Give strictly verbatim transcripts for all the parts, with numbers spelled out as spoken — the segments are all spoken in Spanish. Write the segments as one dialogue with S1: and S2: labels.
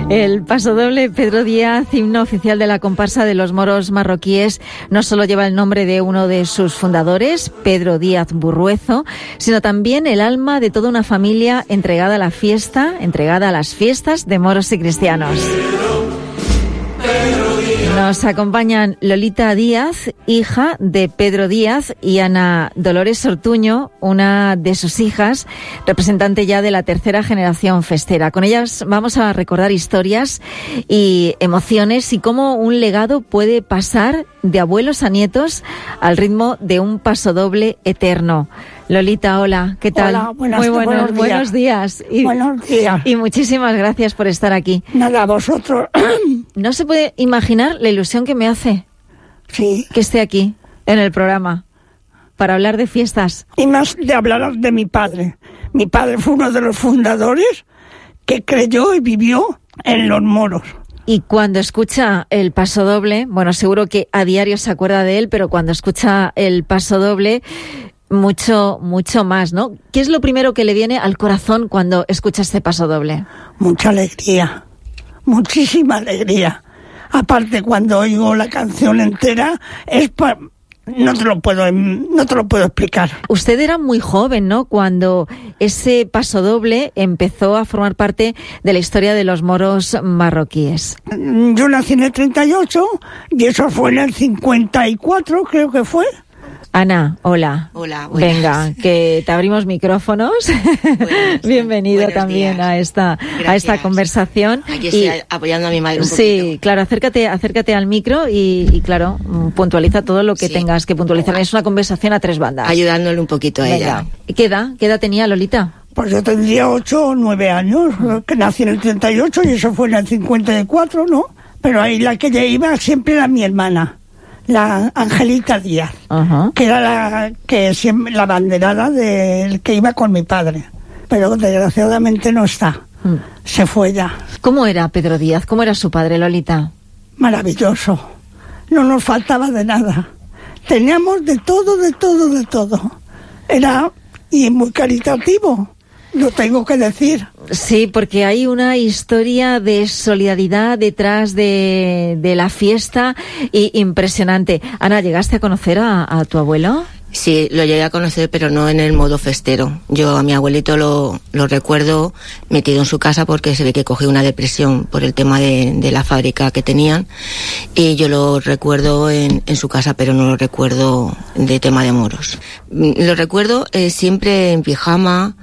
S1: El pasodoble Pedro Díaz, himno oficial de la comparsa de los moros marroquíes, no solo lleva el nombre de uno de sus fundadores, Pedro Díaz Burruezo, sino también el alma de toda una familia entregada a la fiesta, entregada a las fiestas de moros y cristianos. Nos acompañan Lolita Díaz, hija de Pedro Díaz, y Ana Dolores Ortuño, una de sus hijas, representante ya de la tercera generación festera. Con ellas vamos a recordar historias y emociones y cómo un legado puede pasar de abuelos a nietos al ritmo de un pasodoble eterno. Lolita, hola, ¿qué tal?
S2: Hola, buenas,
S1: Muy buenos,
S2: buenos días.
S1: Buenos días. Y,
S2: buenos días.
S1: Y muchísimas gracias por estar aquí.
S2: Nada, a vosotros.
S1: No se puede imaginar la ilusión que me hace
S2: Sí.
S1: que esté aquí, en el programa, para hablar de fiestas.
S2: Y más de hablar de mi padre. Mi padre fue uno de los fundadores que creyó y vivió en los moros.
S1: Y cuando escucha el pasodoble, bueno, seguro que a diario se acuerda de él, pero cuando escucha el pasodoble, mucho, mucho más, ¿no? ¿Qué es lo primero que le viene al corazón cuando escucha este pasodoble?
S2: Mucha alegría, muchísima alegría. Aparte, cuando oigo la canción entera, es pa... no te lo puedo, no te lo puedo explicar.
S1: Usted era muy joven, ¿no?, cuando ese pasodoble empezó a formar parte de la historia de los moros marroquíes.
S2: Yo nací en el treinta y ocho y eso fue en el cincuenta y cuatro, creo que fue.
S1: Ana, hola.
S3: Hola, buenas.
S1: Venga, que te abrimos micrófonos. Buenas, Bienvenido también días. a esta Gracias. a esta conversación.
S3: Aquí estoy y, apoyando a mi madre un
S1: sí,
S3: poquito.
S1: Sí, claro, acércate, acércate al micro y, y claro, puntualiza todo lo que sí. tengas que puntualizar. Es una conversación a tres bandas.
S3: Ayudándole un poquito a
S1: Venga.
S3: ella.
S1: ¿Qué edad? ¿Qué edad tenía Lolita?
S2: Pues yo tendría ocho o nueve años, que nací en el treinta y ocho y eso fue en el cincuenta y cuatro, ¿no? Pero ahí la que ya iba siempre era mi hermana, la Angelita Díaz, uh-huh. que era la que siempre la banderada del que iba con mi padre, pero desgraciadamente no está, uh-huh. se fue ya.
S1: ¿Cómo era Pedro Díaz? ¿Cómo era su padre, Lolita?
S2: Maravilloso, no nos faltaba de nada, teníamos de todo, de todo, de todo, era y muy caritativo. Lo tengo que decir.
S1: Sí, porque hay una historia de solidaridad detrás de, de la fiesta y impresionante. Ana, ¿llegaste a conocer a, a tu abuelo?
S3: Sí, lo llegué a conocer, pero no en el modo festero. Yo a mi abuelito lo, lo recuerdo metido en su casa porque se ve que cogió una depresión por el tema de, de la fábrica que tenían. Y yo lo recuerdo en, en su casa, pero no lo recuerdo de tema de moros. Lo recuerdo eh, siempre en pijama,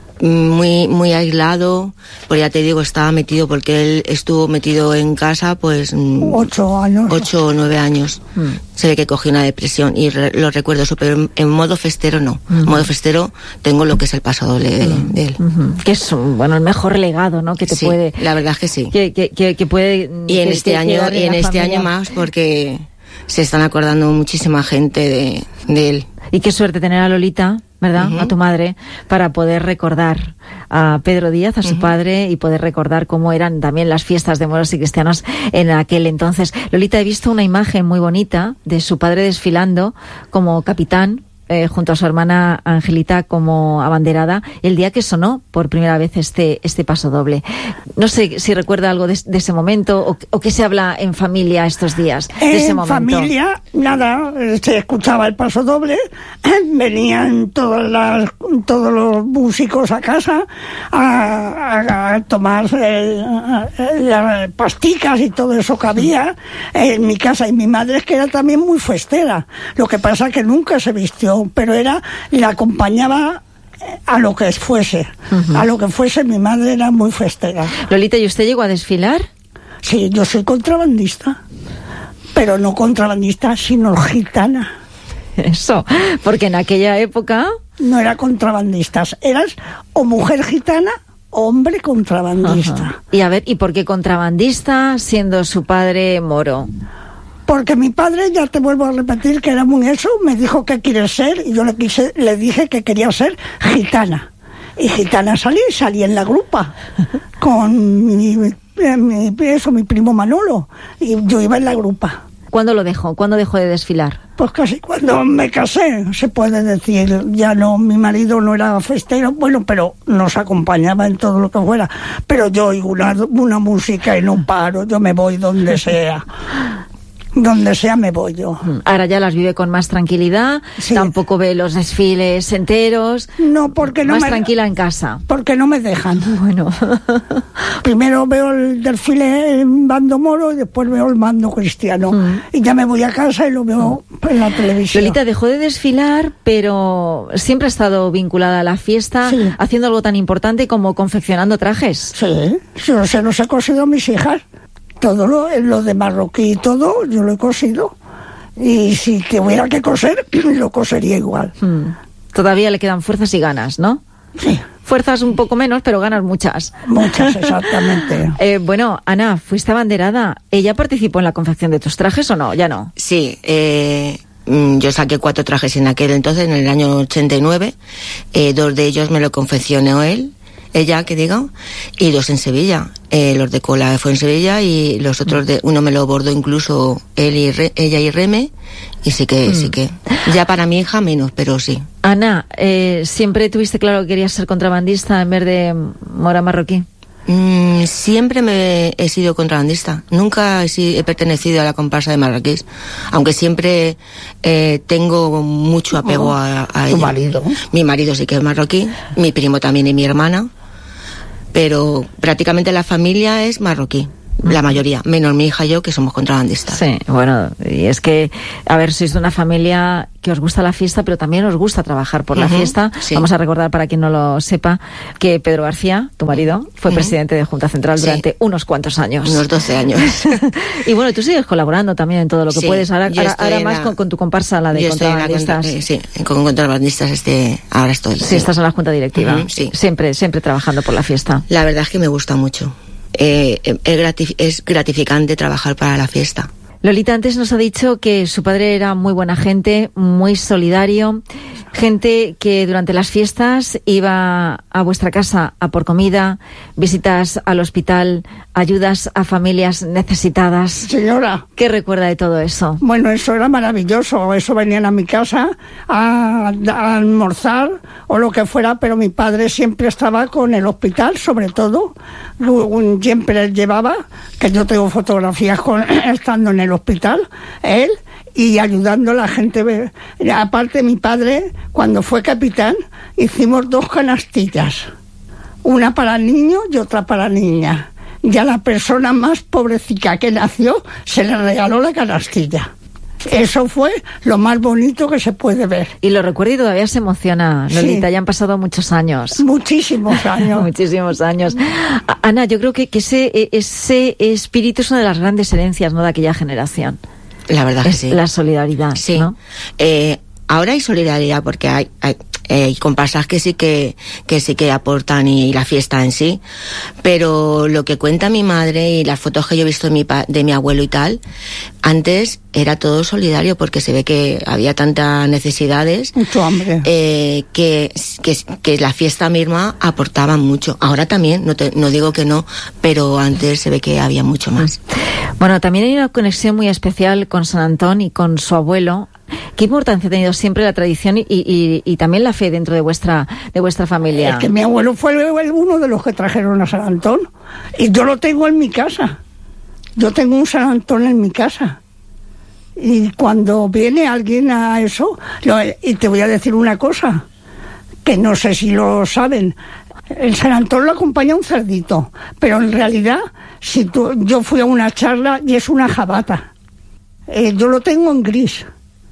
S3: muy muy aislado, pues ya te digo, estaba metido porque él estuvo metido en casa pues
S2: ocho años
S3: ocho o nueve años mm. se ve que cogió una depresión y re, lo recuerdo eso, pero en, en modo festero no. Mm. En modo festero tengo lo que es el pasodoble de, mm. de él,
S1: mm-hmm. que es bueno el mejor legado, ¿no?, que te
S3: sí,
S1: puede,
S3: la verdad es que sí,
S1: que, que, que, que puede
S3: y en
S1: que,
S3: este
S1: que
S3: año y en este
S1: familia.
S3: año más porque se están acordando muchísima gente de, de él.
S1: Y qué suerte tener a Lolita, ¿verdad?, uh-huh. a tu madre, para poder recordar a Pedro Díaz, a su uh-huh. padre, y poder recordar cómo eran también las fiestas de moros y cristianos en aquel entonces. Lolita, he visto una imagen muy bonita de su padre desfilando como capitán, eh, junto a su hermana Angelita como abanderada, el día que sonó por primera vez este este pasodoble. No sé si recuerda algo de, de ese momento o, o qué se habla en familia estos días de
S2: en
S1: ese momento.
S2: En familia, nada, se escuchaba el pasodoble, venían todas las, todos los músicos a casa a, a, a tomar eh, las pasticas y todo eso que había en mi casa, y mi madre es que era también muy festera, lo que pasa que nunca se vistió, pero era, la acompañaba a lo que fuese, uh-huh. a lo que fuese, mi madre era muy festera.
S1: Lolita, ¿y usted llegó a desfilar?
S2: Sí, yo soy contrabandista, pero no contrabandista, sino gitana.
S1: Eso, porque en aquella época...
S2: No era contrabandistas, eras o mujer gitana o hombre contrabandista.
S1: Uh-huh. Y a ver, ¿y por qué contrabandista siendo su padre moro?
S2: Porque mi padre, ya te vuelvo a repetir, que era muy eso, me dijo que quieres ser, y yo le quise, le dije que quería ser gitana. Y gitana salí, salí en la grupa, con mi, mi, eso, mi primo Manolo, y yo iba en la grupa.
S1: ¿Cuándo lo dejó? ¿Cuándo dejó de desfilar?
S2: Pues casi cuando me casé, se puede decir. Ya no, mi marido no era festero, bueno, pero nos acompañaba en todo lo que fuera. Pero yo oigo una, una música y no paro, yo me voy donde sea. Donde sea me voy yo.
S1: Ahora ya las vive con más tranquilidad, sí. Tampoco ve los desfiles enteros.
S2: No, porque no
S1: más
S2: me...
S1: tranquila en casa.
S2: Porque no me dejan.
S1: Bueno.
S2: Primero veo el desfile en bando moro y después veo el bando cristiano. Mm. Y ya me voy a casa y lo veo mm. en la televisión.
S1: Lolita dejó de desfilar, pero siempre ha estado vinculada a la fiesta, sí. Haciendo algo tan importante como confeccionando trajes.
S2: Sí, yo se los he cosido a mis hijas. Todo lo, lo de marroquí y todo, yo lo he cosido. Y si tuviera que coser, lo cosería igual.
S1: Hmm. Todavía le quedan fuerzas y ganas, ¿no?
S2: Sí.
S1: Fuerzas un poco menos, pero ganas muchas.
S2: Muchas, exactamente.
S1: eh, bueno, Ana, fuiste abanderada. ¿Ella participó en la confección de tus trajes o no? Ya no.
S3: Sí, eh... yo saqué cuatro trajes en aquel entonces, en el año ochenta y nueve. Eh, dos de ellos me lo confeccionó él. Ella, que diga, y dos en Sevilla. Eh, los de cola fue en Sevilla y los otros de uno me lo bordó incluso él y Re, ella y Reme, y sí que, mm. sí que. Ya para mi hija menos, pero sí.
S1: Ana, eh, ¿siempre tuviste claro que querías ser contrabandista en vez de mora marroquí?
S3: Mm, siempre me he sido contrabandista. Nunca he, sido, he pertenecido a la comparsa de marroquíes, aunque siempre eh, tengo mucho apego oh, a, a ella.
S2: ¿Tu marido?
S3: Mi marido sí que es marroquí, mi primo también y mi hermana. Pero prácticamente la familia es marroquí, la mayoría, menos mi hija y yo, que somos contrabandistas.
S1: Sí, bueno, y es que, a ver, sois de una familia que os gusta la fiesta, pero también os gusta trabajar por la uh-huh, fiesta. Sí. Vamos a recordar, para quien no lo sepa, que Pedro García, tu marido, fue uh-huh. presidente de Junta Central sí. durante unos cuantos años.
S3: Unos doce años.
S1: Y bueno, tú sigues colaborando también en todo lo que
S3: sí,
S1: puedes. Ahora, ahora, ahora más
S3: la...
S1: con, con tu comparsa, la de
S3: yo
S1: contrabandistas.
S3: Contra... Sí, con contrabandistas este... ahora estoy.
S1: Sí,
S3: sí,
S1: estás en la Junta Directiva.
S3: Uh-huh, sí.
S1: Siempre, siempre trabajando por la fiesta.
S3: La verdad es que me gusta mucho. Eh, es, gratif- es gratificante trabajar para la fiesta.
S1: Lolita antes nos ha dicho que su padre era muy buena gente, muy solidario, gente que durante las fiestas iba a vuestra casa a por comida, visitas al hospital, ayudas a familias necesitadas.
S2: Señora.
S1: ¿Qué recuerda de todo eso?
S2: Bueno, eso era maravilloso. Eso venían a mi casa a, a almorzar o lo que fuera, pero mi padre siempre estaba con el hospital, sobre todo. Siempre llevaba, que yo tengo fotografías con, estando en el hospital, él, y ayudando a la gente. Aparte, mi padre, cuando fue capitán, hicimos dos canastillas, una para el niño y otra para la niña. Y a la persona más pobrecita que nació se le regaló la canastilla. Eso fue lo más bonito que se puede ver.
S1: Y lo recuerdo y todavía se emociona, Lolita. Sí. Ya han pasado muchos años.
S2: Muchísimos años.
S1: Muchísimos años. Ana, yo creo que, que ese, ese espíritu es una de las grandes herencias, ¿no?, de aquella generación.
S3: La verdad
S1: es
S3: que sí.
S1: La solidaridad,
S3: sí.
S1: ¿no?
S3: Eh, ahora hay solidaridad porque hay... hay... Eh, comparsas que sí que, que sí que aportan y la fiesta en sí, pero lo que cuenta mi madre y las fotos que yo he visto de mi, pa- de mi abuelo y tal, antes era todo solidario porque se ve que había tantas necesidades,
S2: mucho hambre,
S3: eh, que, que, que la fiesta misma aportaba mucho. Ahora también, no, te, no digo que no, pero antes se ve que había mucho más.
S1: Bueno, también hay una conexión muy especial con San Antón y con su abuelo. ¿Qué importancia ha tenido siempre la tradición y, y, y también la fe dentro de vuestra de vuestra familia?
S2: Es que mi abuelo fue uno de los que trajeron a San Antón y yo lo tengo en mi casa. Yo tengo un San Antón en mi casa. Y cuando viene alguien a eso, lo, y te voy a decir una cosa, que no sé si lo saben, el San Antón lo acompaña un cerdito, pero en realidad, si tú, yo fui a una charla y es una jabata. Eh, yo lo tengo en gris.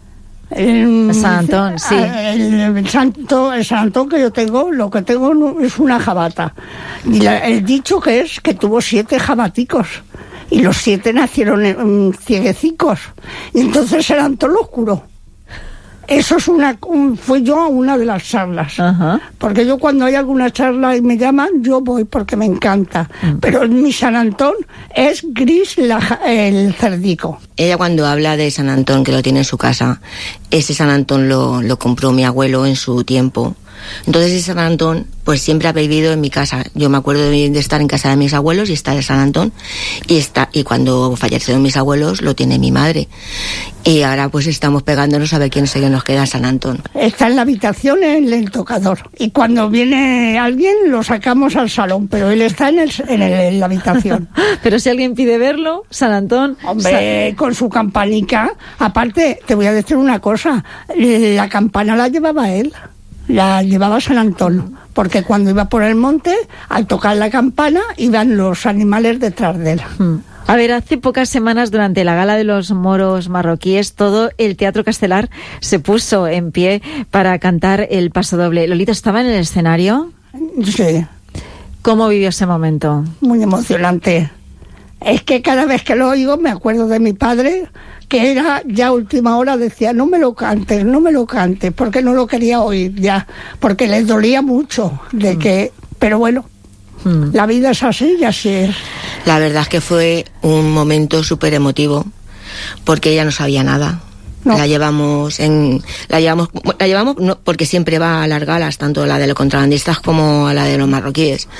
S2: El
S1: San Antón, sí.
S2: El, el, santo, el San Antón que yo tengo, lo que tengo es una jabata. Y la, el dicho que es que tuvo siete jabaticos. Y los siete nacieron um, cieguecicos. Y entonces el Antón lo curó. Eso es una, un, fui yo a una de las charlas. Uh-huh. Porque yo cuando hay alguna charla y me llaman, yo voy porque me encanta. Uh-huh. Pero mi San Antón es gris la, el cerdico.
S3: Ella cuando habla de San Antón, que lo tiene en su casa, ese San Antón lo, lo compró mi abuelo en su tiempo. Entonces de San Antón, pues siempre ha vivido en mi casa. Yo me acuerdo de, de estar en casa de mis abuelos y estar en San Antón, y está, y cuando fallecieron mis abuelos lo tiene mi madre. Y ahora pues estamos pegándonos a ver quién se nos queda en San Antón.
S2: Está en la habitación, en el tocador. Y cuando viene alguien lo sacamos al salón, pero él está en, el, en, el, en la habitación.
S1: Pero si alguien pide verlo, San Antón...
S2: Hombre, con su campanica. Aparte, te voy a decir una cosa, la campana la llevaba él. La llevaba San Antón, porque cuando iba por el monte, al tocar la campana, iban los animales detrás de él.
S1: Hmm. A ver, hace pocas semanas, durante la gala de los moros marroquíes, todo el Teatro Castelar se puso en pie para cantar el pasodoble. Lolita, ¿estaba en el escenario?
S2: Sí.
S1: ¿Cómo vivió ese momento?
S2: Muy emocionante. Es que cada vez que lo oigo me acuerdo de mi padre, que era ya a última hora, decía, no me lo cantes, no me lo cantes, porque no lo quería oír ya, porque les dolía mucho de que, pero bueno, mm. la vida es así y así es.
S3: La verdad es que fue un momento súper emotivo, porque ella no sabía nada. No. La llevamos en, la llevamos, la llevamos no, porque siempre va a las galas, tanto la de los contrabandistas como a la de los marroquíes.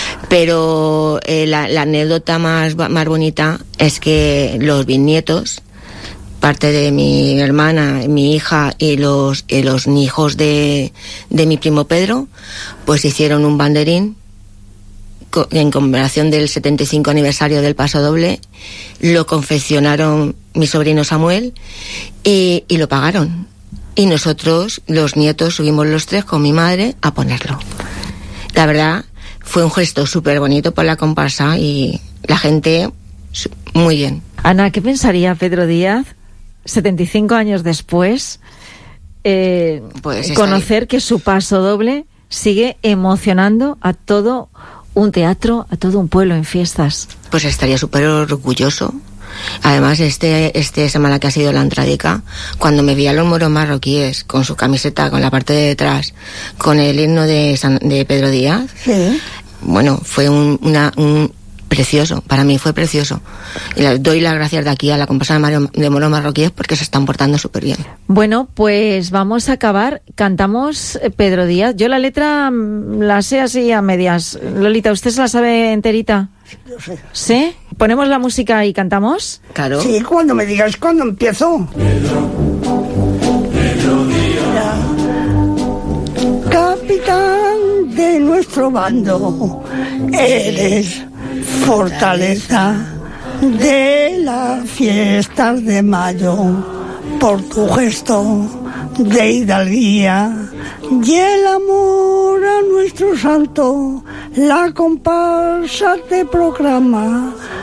S3: Pero eh, la, la anécdota más, más bonita es que los bisnietos, parte de mi hermana, mi hija y los, y los hijos de, de mi primo Pedro, pues hicieron un banderín en conmemoración del setenta y cinco aniversario del pasodoble. Lo confeccionaron mi sobrino Samuel y, y lo pagaron. Y nosotros, los nietos, subimos los tres con mi madre a ponerlo. La verdad, fue un gesto súper bonito por la comparsa y la gente, muy bien.
S1: Ana, ¿qué pensaría Pedro Díaz, setenta y cinco años después, eh, pues conocer que su pasodoble sigue emocionando a todo un teatro, a todo un pueblo en fiestas?
S3: Pues estaría súper orgulloso. Además, este, este semana que ha sido la entradica, cuando me vi a los moros marroquíes con su camiseta, con la parte de detrás, con el himno de, San, de Pedro Díaz, sí. Bueno, fue un, una, un precioso, para mí fue precioso. Y le doy las gracias de aquí a la comparsa de, Mario, de moros marroquíes porque se están portando súper bien.
S1: Bueno, pues vamos a acabar. Cantamos Pedro Díaz. Yo la letra la sé así a medias. Lolita, ¿usted se la sabe enterita?
S2: Yo sé.
S1: ¿Sí? ¿Ponemos la música y cantamos?
S3: Claro.
S2: Sí, cuando me digas cuándo empiezo.
S4: Pedro, Pedro Díaz.
S2: Capitán de nuestro bando, eres fortaleza de las fiestas de mayo, por tu gesto de hidalguía y el amor a nuestro santo, la comparsa te proclama